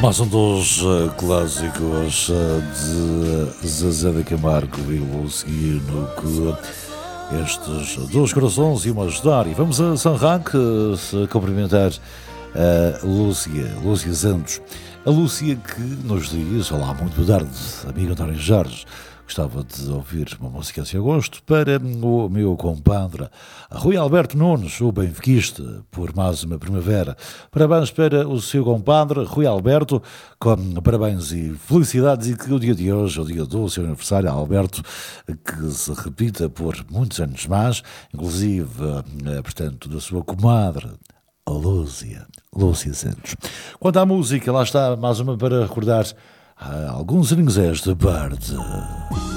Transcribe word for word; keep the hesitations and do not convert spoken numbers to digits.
Mais um dos uh, clássicos uh, de Zezé de Camargo e Lúcia no que estes dois corações iam ajudar. E vamos a Sanranque uh, cumprimentar a Lúcia, Lúcia Santos. A Lúcia que nos diz: olá, muito boa tarde, amigo António Jorge. Gostava de ouvir uma música assim a gosto para o meu compadre Rui Alberto Nunes, o benfiquista, por mais uma primavera. Parabéns para o seu compadre Rui Alberto, com parabéns e felicidades, e que o dia de hoje, o dia do seu aniversário, Alberto, que se repita por muitos anos mais, inclusive, portanto, da sua comadre, a Lúcia, Lúcia Santos. Quanto à música, lá está mais uma para recordar alguns aninhos esta parte.